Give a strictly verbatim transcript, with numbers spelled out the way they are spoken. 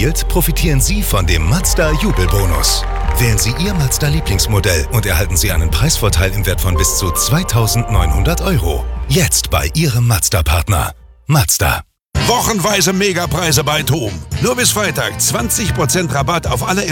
spielt, profitieren Sie von dem Mazda Jubelbonus. Wählen Sie Ihr Mazda-Lieblingsmodell und erhalten Sie einen Preisvorteil im Wert von bis zu zweitausendneunhundert Euro. Jetzt bei Ihrem Mazda-Partner. Mazda. Wochenweise Megapreise bei TOM. Nur bis Freitag zwanzig Prozent Rabatt auf alle